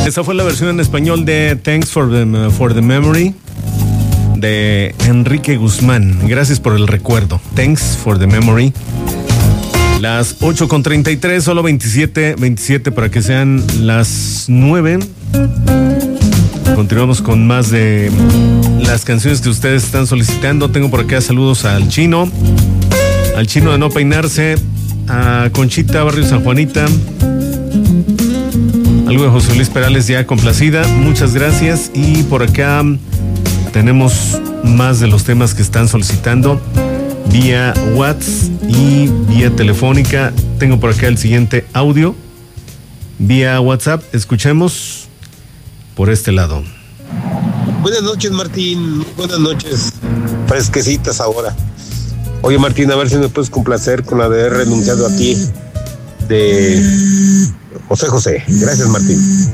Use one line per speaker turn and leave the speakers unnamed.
Esa fue la versión en español de Thanks for the Memory de Enrique Guzmán. Gracias por el recuerdo. Thanks for the Memory. Las 8:33, solo 27 para que sean las 9. Continuamos con más de las canciones que ustedes están solicitando. Tengo por acá saludos al Chino de No Peinarse, a Conchita, Barrio San Juanita, algo de José Luis Perales ya complacida, muchas gracias. Y por acá tenemos más de los temas que están solicitando vía WhatsApp y vía telefónica. Tengo por acá el siguiente audio vía WhatsApp, escuchemos por este lado.
Buenas noches, Martín, buenas noches, fresquecitas ahora. Oye, Martín, a ver si me puedes complacer con la de He renunciado a ti, de José José. Gracias, Martín.